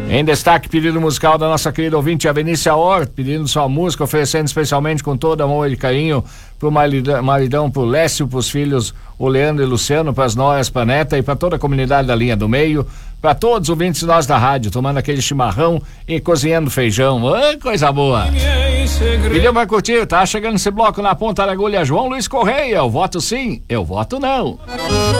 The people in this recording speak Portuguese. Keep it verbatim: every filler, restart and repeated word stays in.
Em destaque, pedido musical da nossa querida ouvinte, a Vinícia Or, pedindo sua música, oferecendo especialmente com todo amor e carinho pro maridão, maridão pro Lécio, pros filhos, o Leandro e o Luciano, pras noras, pra neta e pra toda a comunidade da linha do meio, pra todos os ouvintes nós da rádio, tomando aquele chimarrão e cozinhando feijão. Ah, coisa boa! Pediu pra curtir, tá chegando esse bloco na ponta da agulha, João Luiz Correia, eu voto sim, eu voto não.